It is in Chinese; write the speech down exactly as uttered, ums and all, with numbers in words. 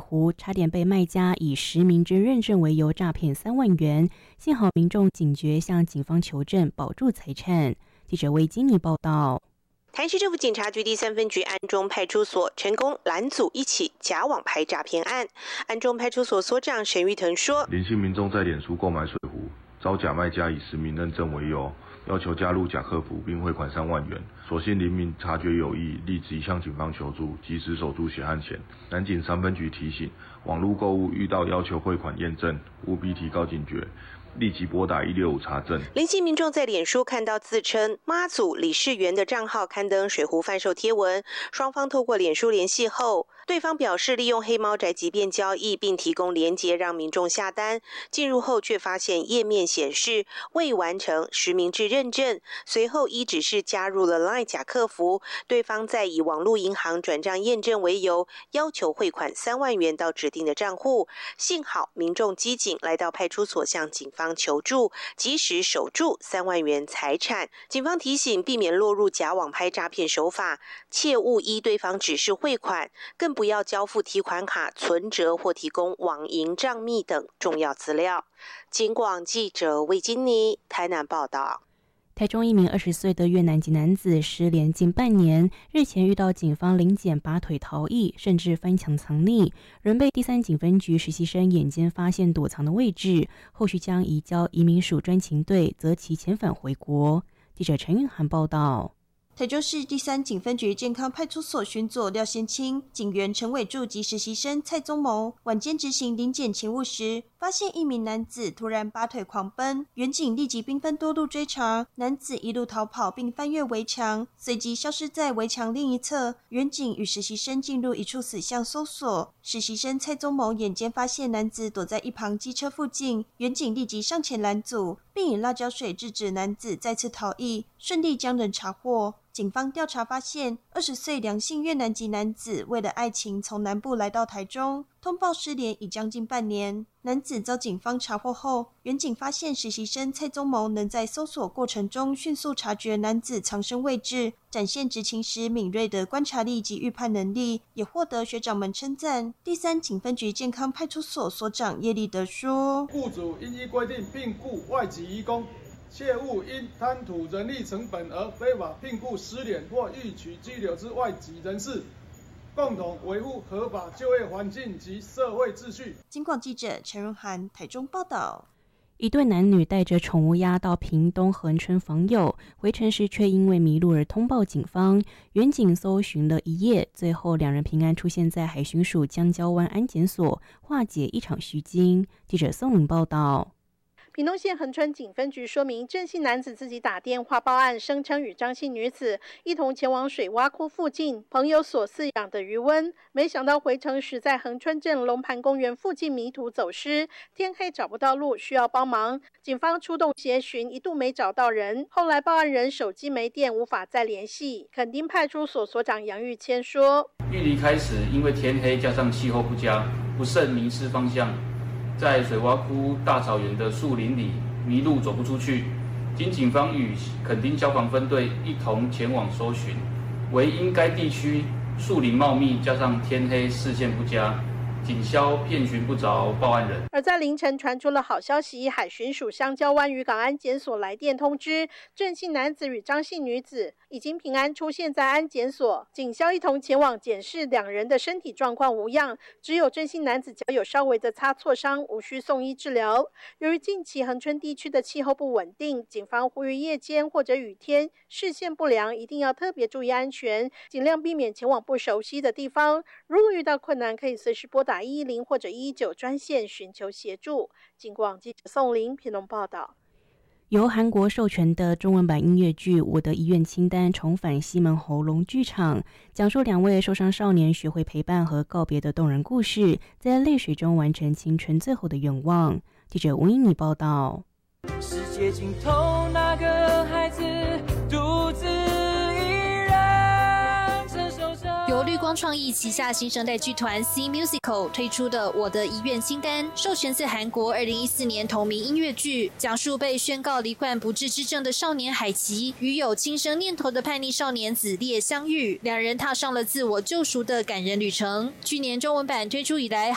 湖，差点被卖家以实名制认证为由诈骗三万元，幸好民众警觉，向警方求证，保住财产。记者魏金妮报道。 台南市政府警察局第三分局安中派出所成功拦阻一起假网拍诈骗案。安中派出所所长沈玉腾说： 林姓民众在脸书购买水壶，遭假卖家以实名认证为由，要求加入假客服并汇款三万元。所幸林民察觉有异，立即向警方求助，及时守住血汗钱。南警三分局提醒，网络购物遇到要求汇款验证，务必提高警觉，立即拨打一六五查证。 林姓民众在脸书看到自称妈祖理事员的账号刊登水壶贩售贴文，双方透过脸书联系后，对方表示利用黑猫宅急便交易，并提供连结让民众下单。进入后却发现页面显示未完成实名制认证，随后依指示加入了 LINE 假客服，对方再以网络银行转账验证为由，要求汇款三万元到指定的账户。幸好民众机警来到派出所向警方求助，及时守住三万元财产。警方提醒，避免落入假网拍诈骗手法，切勿依对方指示汇款，更不要交付提款卡、存折或提供网银账密等重要资料。警广记者魏金妮台南报道。 台中一名二十岁的越南籍男子失联近半年，日前遇到警方临检拔腿逃逸，甚至翻墙藏匿，仍被第三警分局实习生眼尖发现躲藏的位置，后续将移交移民署专勤队择期遣返回国。记者陈韵涵报道。 台中市第三警分局健康派出所巡佐廖先清、警员陈伟柱及实习生蔡宗谋晚间执行临检勤务时，发现一名男子突然拔腿狂奔，员警立即兵分多路追查，男子一路逃跑并翻越围墙，随即消失在围墙另一侧。员警与实习生进入一处死巷搜索，实习生蔡宗谋眼尖发现男子躲在一旁机车附近，员警立即上前拦阻，并以辣椒水制止男子再次逃逸，顺利将人查获。警方调查发现，二十岁梁姓越南籍男子为了爱情从南部来到台中，通报失联已将近半年。男子遭警方查获后，员警发现实习生蔡宗谋能在搜索过程中迅速察觉男子藏身位置，展现执勤时敏锐的观察力及预判能力，也获得学长们称赞。第三警分局健康派出所所长叶立德说： 雇主应依规定聘雇外籍移工，切勿因贪图人力成本而非法聘雇失联或欲取居留之外籍人士，共同维护合法就业环境及社会秩序。 警广记者陈荣涵台中报道。 一对男女带着宠物鸭到屏东恒春访友，回程时却因为迷路而通报警方。远警搜寻了一夜，最后两人平安出现在海巡署江礁湾安检所，化解一场虚惊。记者宋颖报道。 屏东县恒春警分局说明，郑姓男子自己打电话报案，声称与张姓女子一同前往水洼窟附近朋友所饲养的鱼塭，没想到回程时在恒春镇龙盘公园附近迷途走失，天黑找不到路，需要帮忙。警方出动协寻，一度没找到人，后来报案人手机没电，无法再联系。垦丁派出所所长杨玉谦说： 玉离开时，因为天黑加上气候不佳，不慎迷失方向。在水洼窟大草原的树林里迷路走不出去，经警方与垦丁消防分队一同前往搜寻，唯因该地区树林茂密，加上天黑视线不佳，警消遍寻不着报案人。 而在凌晨传出了好消息，海巡署香蕉湾渔港安检所来电通知，郑姓男子与张姓女子已经平安出现在安检所，警消一同前往检视两人的身体状况无恙，只有郑姓男子脚有稍微的擦挫伤，无需送医治疗。由于近期恒春地区的气候不稳定，警方呼吁夜间或者雨天视线不良一定要特别注意安全，尽量避免前往不熟悉的地方。如果遇到困难，可以随时拨打一一零或者一一九专线寻求协助。警广记者宋玲屏东报道。 由韩国授权的中文版音乐剧《我的遗愿清单》重返西门侯龙剧场，讲述两位受伤少年学会陪伴和告别的动人故事，在泪水中完成青春最后的愿望。记者吴英妮报道。 世界尽头那个孩子独自一人承受着。由绿光创意旗下新生代剧团 C Musical 推出的《我的遗愿清单》，授权自韩国二零一四年同名音乐剧，讲述被宣告罹患不治之症的少年海琪与有轻生念头的叛逆少年子烈相遇，两人踏上了自我救赎的感人旅程。去年中文版推出以来，